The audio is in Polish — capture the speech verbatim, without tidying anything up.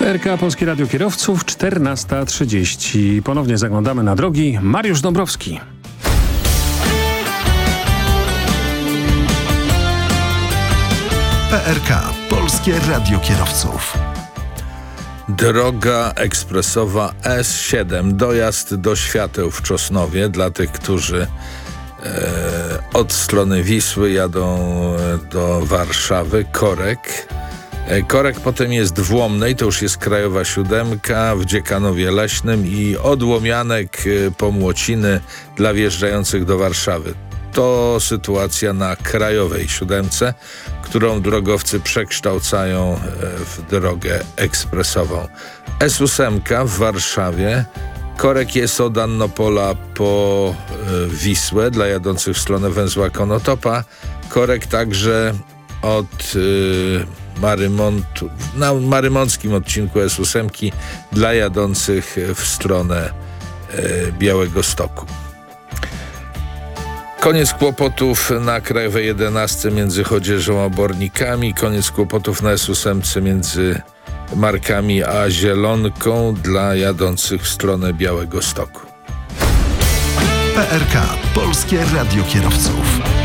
P R K Polskie Radio Kierowców, czternasta trzydzieści. Ponownie zaglądamy na drogi. Mariusz Dąbrowski. P R K Polskie Radio Kierowców. Droga ekspresowa S siedem, dojazd do Świateł w Czosnowie dla tych, którzy e, od strony Wisły jadą do Warszawy, korek. E, korek potem jest w Łomnej, to już jest krajowa siódemka, w Dziekanowie Leśnym i od Łomianek e, po Młociny dla wjeżdżających do Warszawy. To sytuacja na krajowej siódemce, którą drogowcy przekształcają w drogę ekspresową. S osiem w Warszawie. Korek jest od Annopola po Wisłę dla jadących w stronę węzła Konotopa. Korek także od y, Marymontu, na marymonckim odcinku S osiem dla jadących w stronę y, Białegostoku. Koniec kłopotów na krajowej jedenastce między Chodzieżą a Bornikami. Koniec kłopotów na S osiem między Markami a Zielonką dla jadących w stronę Białegostoku. P R K Polskie Radio Kierowców.